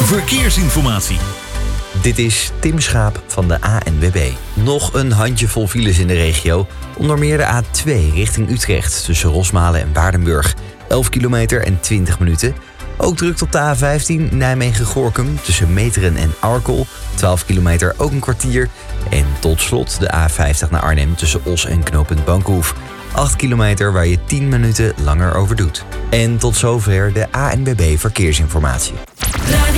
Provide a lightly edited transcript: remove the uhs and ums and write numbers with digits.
verkeersinformatie. Dit is Tim Schaap van de ANWB. Nog een handjevol files in de regio. Onder meer de A2 richting Utrecht tussen Rosmalen en Waardenburg. 11 kilometer en 20 minuten. Ook druk op de A15 Nijmegen-Gorinchem tussen Meteren en Arkel. 12 kilometer, ook een kwartier. En tot slot de A50 naar Arnhem tussen Os en knooppunt Bankhoef. 8 kilometer waar je 10 minuten langer over doet. En tot zover de ANWB Verkeersinformatie.